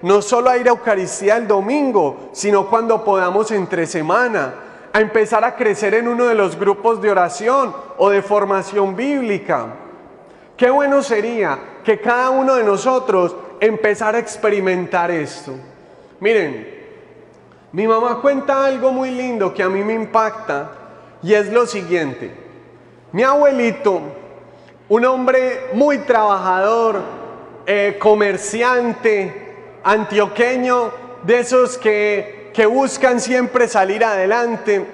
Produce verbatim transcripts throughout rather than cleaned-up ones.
no solo a ir a Eucaristía el domingo, sino cuando podamos entre semana, a empezar a crecer en uno de los grupos de oración o de formación bíblica. Qué bueno sería que cada uno de nosotros empezara a experimentar esto. Miren, mi mamá cuenta algo muy lindo que a mí me impacta y es lo siguiente. Mi abuelito, un hombre muy trabajador, eh, comerciante, antioqueño, de esos que, que buscan siempre salir adelante,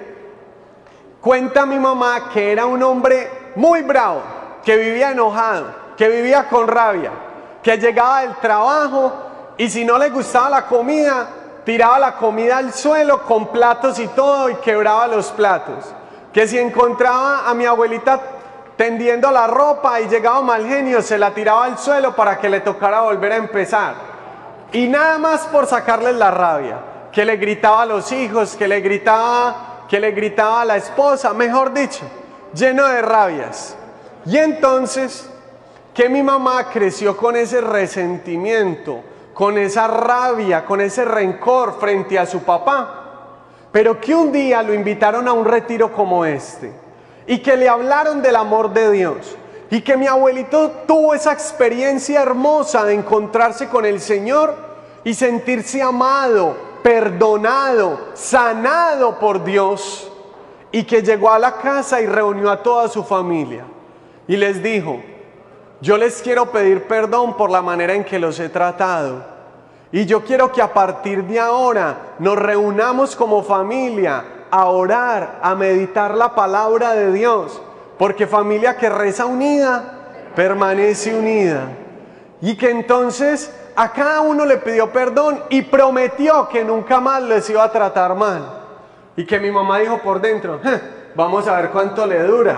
cuenta mi mamá que era un hombre muy bravo, que vivía enojado, que vivía con rabia, que llegaba del trabajo y si no le gustaba la comida, tiraba la comida al suelo con platos y todo y quebraba los platos. Que si encontraba a mi abuelita tendiendo la ropa y llegaba mal genio, se la tiraba al suelo para que le tocara volver a empezar. Y nada más por sacarles la rabia, que le gritaba a los hijos, que le gritaba, que le gritaba a la esposa, mejor dicho, lleno de rabias. Y entonces, que mi mamá creció con ese resentimiento, con esa rabia, con ese rencor frente a su papá, pero que un día lo invitaron a un retiro como este, y que le hablaron del amor de Dios, y que mi abuelito tuvo esa experiencia hermosa de encontrarse con el Señor y sentirse amado, perdonado, sanado por Dios, y que llegó a la casa y reunió a toda su familia, y les dijo: yo les quiero pedir perdón por la manera en que los he tratado. Y yo quiero que a partir de ahora nos reunamos como familia a orar, a meditar la palabra de Dios. Porque familia que reza unida, permanece unida. Y que entonces a cada uno le pidió perdón y prometió que nunca más les iba a tratar mal. Y que mi mamá dijo por dentro: vamos a ver cuánto le dura.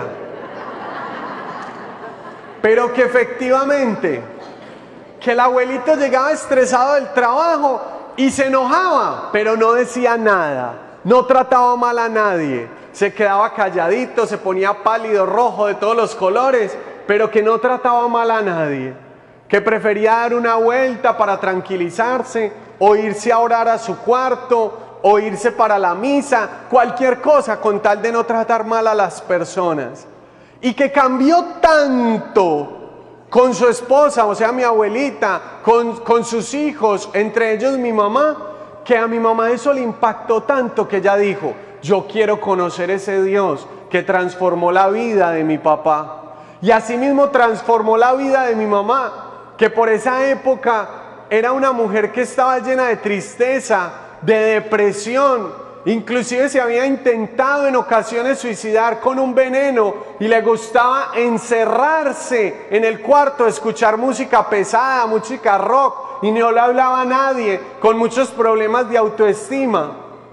Pero que efectivamente, que el abuelito llegaba estresado del trabajo y se enojaba, pero no decía nada, no trataba mal a nadie, se quedaba calladito, se ponía pálido, rojo, de todos los colores, pero que no trataba mal a nadie, que prefería dar una vuelta para tranquilizarse, o irse a orar a su cuarto, o irse para la misa, cualquier cosa con tal de no tratar mal a las personas. Y que cambió tanto con su esposa, o sea mi abuelita, con, con sus hijos, entre ellos mi mamá, que a mi mamá eso le impactó tanto que ella dijo: yo quiero conocer ese Dios que transformó la vida de mi papá. Y asimismo transformó la vida de mi mamá, que por esa época era una mujer que estaba llena de tristeza, de depresión. Inclusive se había intentado en ocasiones suicidar con un veneno y le gustaba encerrarse en el cuarto, escuchar música pesada, música rock, y no le hablaba a nadie, con muchos problemas de autoestima.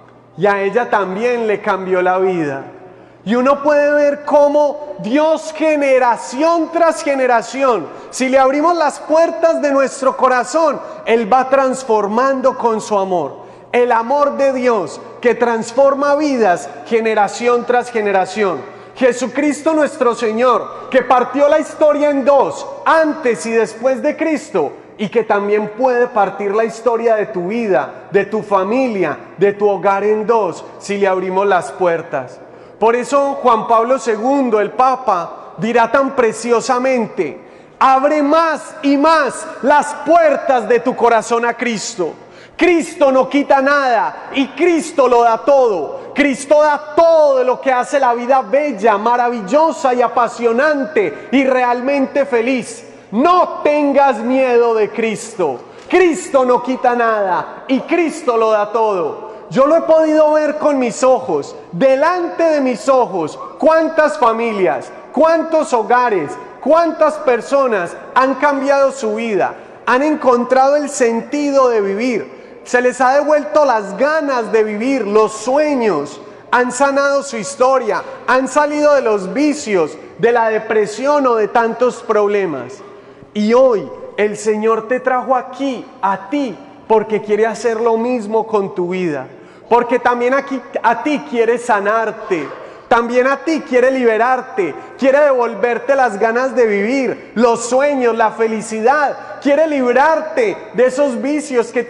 Y a ella también le cambió la vida. Y uno puede ver cómo Dios, generación tras generación, si le abrimos las puertas de nuestro corazón, Él va transformando con su amor. El amor de Dios que transforma vidas generación tras generación. Jesucristo nuestro Señor, que partió la historia en dos, antes y después de Cristo, y que también puede partir la historia de tu vida, de tu familia, de tu hogar en dos, si le abrimos las puertas. Por eso Juan Pablo segundo, el Papa, dirá tan preciosamente: abre más y más las puertas de tu corazón a Cristo. Cristo no quita nada y Cristo lo da todo. Cristo da todo lo que hace la vida bella, maravillosa y apasionante y realmente feliz. No tengas miedo de Cristo. Cristo no quita nada y Cristo lo da todo. Yo lo he podido ver con mis ojos, delante de mis ojos, cuántas familias, cuántos hogares, cuántas personas han cambiado su vida, han encontrado el sentido de vivir. Se les ha devuelto las ganas de vivir, los sueños, han sanado su historia, han salido de los vicios, de la depresión o de tantos problemas. Y hoy el Señor te trajo aquí, a ti, porque quiere hacer lo mismo con tu vida. Porque también aquí, a ti quiere sanarte, también a ti quiere liberarte, quiere devolverte las ganas de vivir, los sueños, la felicidad, quiere librarte de esos vicios que